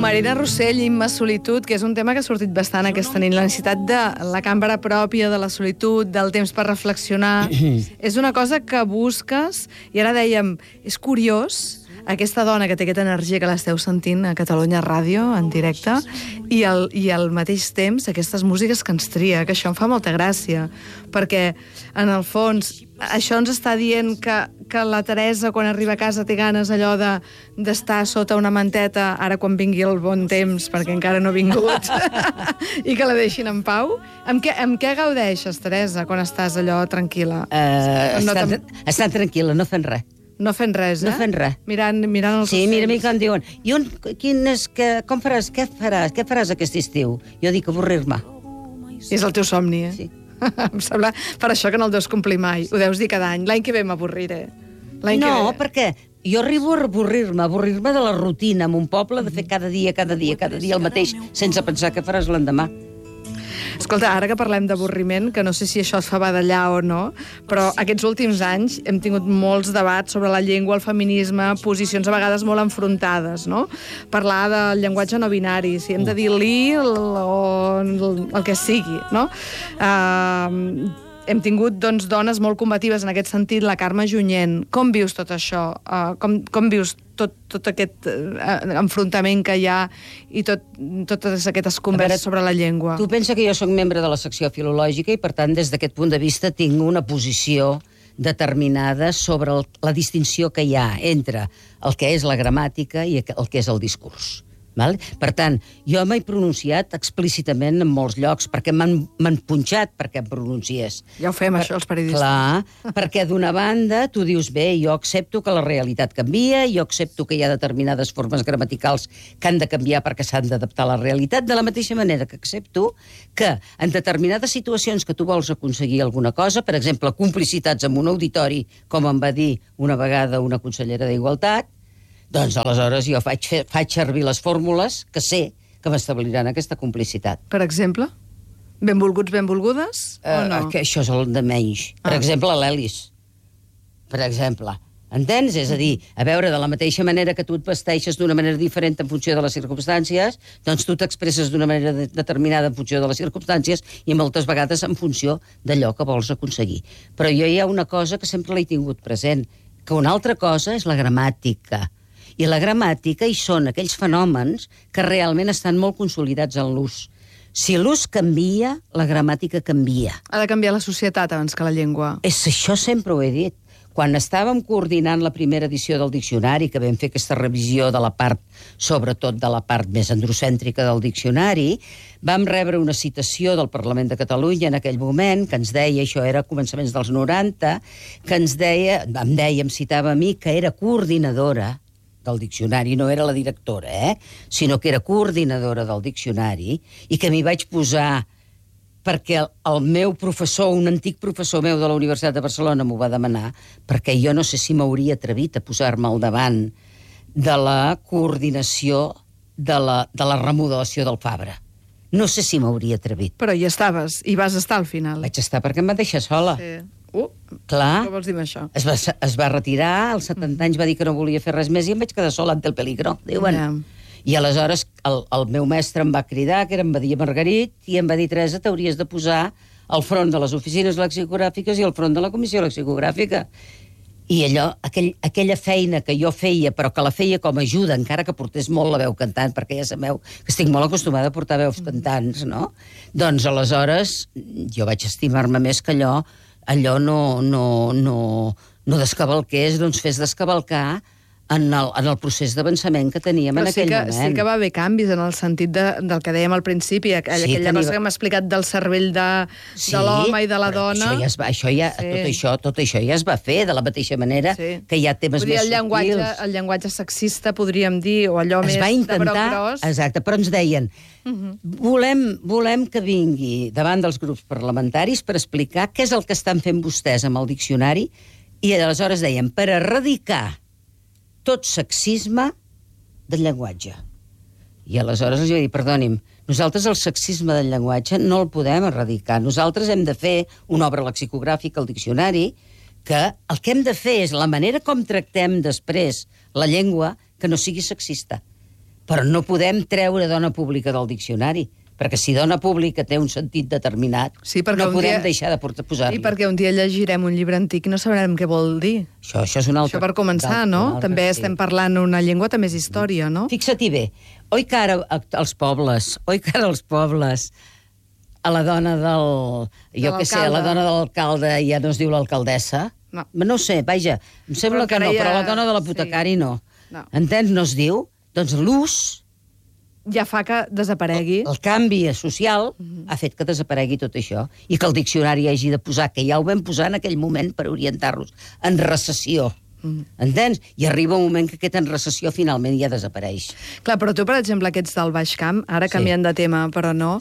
Marina Rossell, Imma Solitud, que és un tema que ha sortit bastant aquesta nit, la necessitat de la cambra pròpia, de la solitud, del temps per reflexionar. És una cosa que busques, i ara dèiem, és curiós, aquesta dona que té aquesta energia que l'esteu sentint a Catalunya Ràdio, en directe, i al mateix temps aquestes músiques que ens tria, que això em fa molta gràcia, perquè, en el fons, això ens està dient que la Teresa, quan arriba a casa, té ganes allò d'estar sota una manteta, ara quan vingui el bon temps, perquè encara no ha vingut, i que la deixin en pau. Amb què gaudeixes, Teresa, quan estàs allò tranquil·la? Estan tranquil·la, no fent res. No fent res, eh? No fent res. Mirant els Sí, ocells. mira com diuen. Com faràs? Què faràs aquest estiu? Jo dic avorrir-me. És el teu somni, eh? Sí. Em sembla per això que no el deus complir mai. Ho deus dir cada any. L'any que ve m'avorriré. No, perquè jo arribo a avorrir-me de la rutina en un poble, de fer cada dia el mateix, sense pensar què faràs l'endemà. Escolta, ara que parlem d'avorriment, que no sé si això es fa badallar o no, però aquests últims anys hem tingut molts debats sobre la llengua, el feminisme, posicions a vegades molt enfrontades, no? Parlar del llenguatge no binari, si hem de dir li o el que sigui, no? Hem tingut, doncs, dones molt combatives en aquest sentit, la Carme Junyent. Com vius tot això? Com vius tot aquest enfrontament que hi ha i totes aquestes converses sobre la llengua? Tu pensa que jo sóc membre de la secció filològica i, per tant, des d'aquest punt de vista tinc una posició determinada sobre la distinció que hi ha entre el que és la gramàtica i el que és el discurs. Val? Per tant, jo m'he pronunciat explícitament en molts llocs, perquè m'han punxat perquè em pronunciés. Ja ho fem, això, els periodistes. Clar, perquè d'una banda tu dius, bé, jo accepto que la realitat canvia, jo accepto que hi ha determinades formes gramaticals que han de canviar perquè s'han d'adaptar a la realitat, de la mateixa manera que accepto que en determinades situacions que tu vols aconseguir alguna cosa, per exemple, complicitats en un auditori, com em va dir una vegada una consellera d'Igualtat, doncs aleshores jo faig servir les fórmules que sé que m'establiran aquesta complicitat. Per exemple? Benvolguts, benvolgudes? O no? Que això és el de menys. Per exemple, l'Elis. Per exemple. Entens? És a dir, a veure, de la mateixa manera que tu et vesteixes d'una manera diferent en funció de les circumstàncies, doncs tu t'expresses d'una manera determinada en funció de les circumstàncies i moltes vegades en funció d'allò que vols aconseguir. Però jo hi ha una cosa que sempre l'he tingut present, que una altra cosa és la gramàtica. I la gramàtica hi són aquells fenòmens que realment estan molt consolidats en l'ús. Si l'ús canvia, la gramàtica canvia. Ha de canviar la societat abans que la llengua. Això sempre ho he dit. Quan estàvem coordinant la primera edició del diccionari, que vam fer aquesta revisió de la part, sobretot de la part més androcèntrica del diccionari, vam rebre una citació del Parlament de Catalunya en aquell moment, que ens deia, això era a començaments dels 90, que ens deia, em citava a mi, que era coordinadora del diccionari, no era la directora, sinó que era coordinadora del diccionari, i que m'hi vaig posar perquè el meu professor, un antic professor meu de la Universitat de Barcelona m'ho va demanar, perquè jo no sé si m'hauria atrevit a posar-me al davant de la coordinació de la remodelació del Fabra. No sé si m'hauria atrevit. Però hi estaves, i vas estar al final. Vaig estar perquè em va deixar sola. Sí. Clar. Què vols dir amb això? Es va retirar, als 70 anys va dir que no volia fer res més i em vaig quedar sola ante el peligro, diuen. Ja. I aleshores el meu mestre em va cridar, que em va dir Margarit, i em va dir, Teresa, t'hauries de posar al front de les oficines lexicogràfiques i al front de la comissió lexicogràfica. I allò, aquella feina que jo feia, però que la feia com a ajuda, encara que portés molt la veu cantant, perquè ja sabeu que estic molt acostumada a portar veus cantants, no? Doncs aleshores jo vaig estimar-me més que allò no descavalqués, doncs fes descavalcar en el procés d'avançament que teníem en aquell moment. Sí que va haver canvis en el sentit del que dèiem al principi, aquella cosa que m'ha explicat del cervell de l'home i de la dona. Tot això ja es va fer, de la mateixa manera que hi ha temes més subtils. El llenguatge sexista, podríem dir, o allò més de broc gros. Exacte, però ens deien, volem que vingui davant dels grups parlamentaris per explicar què és el que estan fent vostès amb el diccionari, i aleshores deien, per erradicar tot sexisme del llenguatge. I aleshores els vaig dir, perdoni'm, nosaltres el sexisme del llenguatge no el podem erradicar. Nosaltres hem de fer una obra lexicogràfica, el diccionari, que el que hem de fer és la manera com tractem després la llengua que no sigui sexista. però no podem treure dona pública del diccionari, perquè si dona pública té un sentit determinat, no podem deixar de posar-li. I perquè un dia llegirem un llibre antic i no sabrem què vol dir. Això és un altre... Això per començar, no? També estem parlant una llengua, també és història, no? Fixa-t'hi bé, oi que ara als pobles, a la dona del... Jo què sé, a la dona de l'alcalde ja no es diu l'alcaldessa? No ho sé, vaja, em sembla que no, però la dona de l'apotecari no. Entens? No es diu? Doncs l'ús... ja fa que desaparegui. El canvi social ha fet que desaparegui tot això i que el diccionari hagi de posar, que ja ho vam posar en aquell moment per orientar-los, en recessió. Entens? I arriba un moment que aquest en recessió finalment ja desapareix. Clar, però tu, per exemple, aquests del Baix Camp, ara canviant de tema, però no,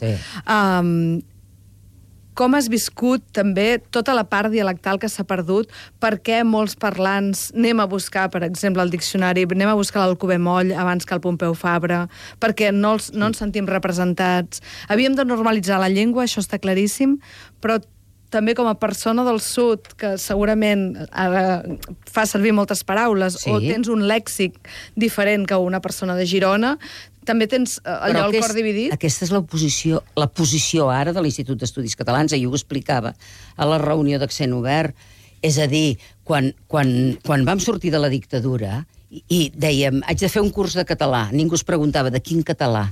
com has viscut també tota la part dialectal que s'ha perdut? Per què molts parlants anem a buscar, per exemple, el diccionari, anem a buscar l'Alcover Moll abans que el Pompeu Fabra, perquè no ens sentim representats? Havíem de normalitzar la llengua, això està claríssim, però també com a persona del sud, que segurament ara fa servir moltes paraules, o tens un lèxic diferent que una persona de Girona, també tens allò al cor dividit? Aquesta és la posició ara de l'Institut d'Estudis Catalans, i ho explicava a la reunió d'Accent Obert. És a dir, quan vam sortir de la dictadura i dèiem, haig de fer un curs de català, ningú es preguntava de quin català,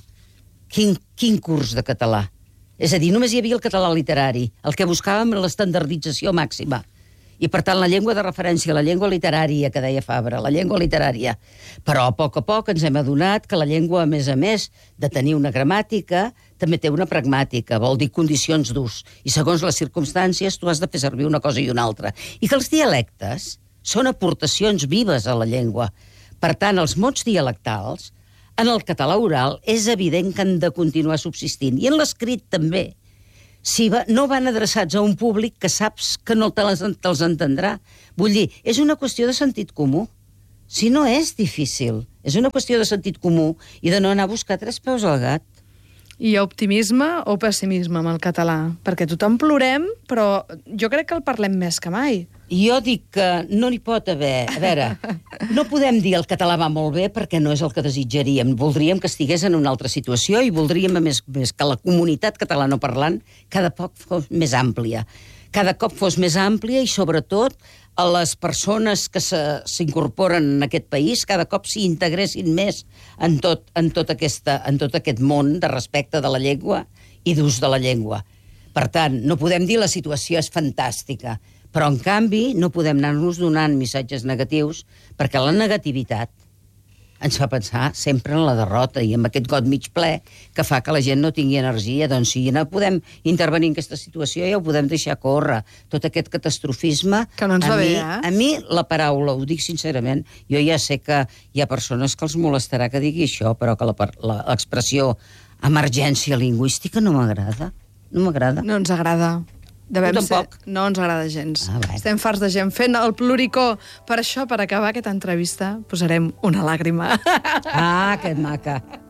quin curs de català. És a dir, només hi havia el català literari. El que buscàvem era l'estandardització màxima. I, per tant, la llengua de referència, la llengua literària, que deia Fabra, la llengua literària. Però a poc ens hem adonat que la llengua, a més de tenir una gramàtica, també té una pragmàtica, vol dir condicions d'ús. I segons les circumstàncies, tu has de fer servir una cosa i una altra. I que els dialectes són aportacions vives a la llengua. Per tant, els mots dialectals, en el català oral, és evident que han de continuar subsistint. I en l'escrit també. Si no van adreçats a un públic que saps que no te'ls entendrà. Vull dir, és una qüestió de sentit comú. Si no és difícil, és una qüestió de sentit comú i de no anar a buscar tres peus al gat. Hi ha optimisme o pessimisme amb el català? Perquè tothom plorem, però jo crec que el parlem més que mai. Jo dic que no n'hi pot haver... A veure, no podem dir el català va molt bé perquè no és el que desitjaríem. Voldríem que estigués en una altra situació i voldríem, a més que la comunitat catalanoparlant cada cop fos més àmplia. Cada cop fos més àmplia i, sobretot, a les persones que s'incorporen en aquest país cada cop s'hi integressin més en tot aquest món de respecte de la llengua i d'ús de la llengua. Per tant, no podem dir la situació és fantàstica, però, en canvi, no podem anar-nos donant missatges negatius perquè la negativitat ens fa pensar sempre en la derrota i en aquest got mig ple que fa que la gent no tingui energia. Doncs si no podem intervenir en aquesta situació ja ho podem deixar córrer. Tot aquest catastrofisme... Que no ens va bé, A mi, la paraula, ho dic sincerament, jo ja sé que hi ha persones que els molestarà que digui això, però que l'expressió emergència lingüística no m'agrada. No m'agrada. No ens agrada. Tampoc. No ens agrada gens. Estem farts de gent fent el pluricó. Per això, per acabar aquesta entrevista, posarem una làgrima. Ah, que maca.